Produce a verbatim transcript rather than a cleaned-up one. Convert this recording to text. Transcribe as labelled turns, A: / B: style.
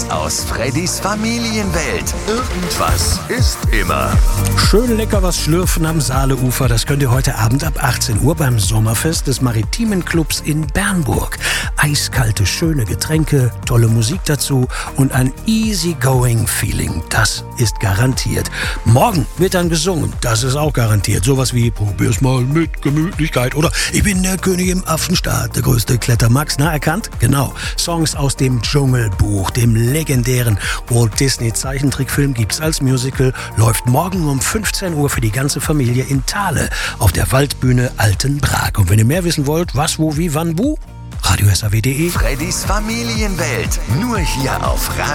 A: aus Freddys Familienwelt. Irgendwas ist immer.
B: Schön lecker was schlürfen am Saaleufer, das könnt ihr heute Abend ab achtzehn Uhr beim Sommerfest des Maritimen Clubs in Bernburg. Eiskalte, schöne Getränke, tolle Musik dazu und ein easy-going Feeling. Das ist garantiert. Morgen wird dann gesungen, das ist auch garantiert. Sowas wie, probier's mal mit Gemütlichkeit oder ich bin der König im Affenstaat, der größte Klettermax. Na, erkannt? Genau. Songs aus dem Dschungelbuch, dem legendären Walt Disney Zeichentrickfilm, gibt's als Musical, läuft morgen um fünfzehn Uhr für die ganze Familie in Thale auf der Waldbühne Altenbrak. Und wenn ihr mehr wissen wollt, was, wo, wie, wann, wo, radio s a w punkt d e.
A: Freddys Familienwelt, nur hier auf Radio